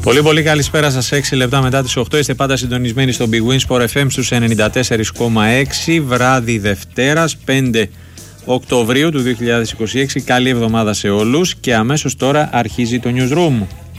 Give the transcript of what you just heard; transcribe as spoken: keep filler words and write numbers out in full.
Πολύ πολύ καλησπέρα σας. έξι λεπτά μετά τις οκτώ είστε πάντα συντονισμένοι στο Big Win Sport εφ εμ στους ενενήντα τέσσερα κόμμα έξι. Βράδυ Δευτέρας πέντε Οκτωβρίου του δύο χιλιάδες είκοσι έξι. Καλή εβδομάδα σε όλους και αμέσως τώρα αρχίζει το Newsroom.